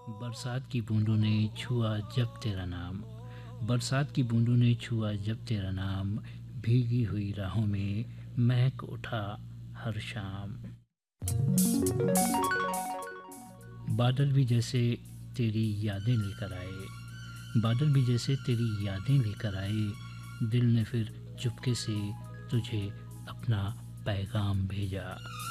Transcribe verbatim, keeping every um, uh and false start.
बरसात की बूंदों ने छुआ जब तेरा नाम, बरसात की बूंदों ने छुआ जब तेरा नाम, भीगी हुई राहों में महक उठा हर शाम। बादल भी जैसे तेरी यादें लेकर आए, बादल भी जैसे तेरी यादें लेकर आए, दिल ने फिर चुपके से तुझे अपना पैगाम भेजा।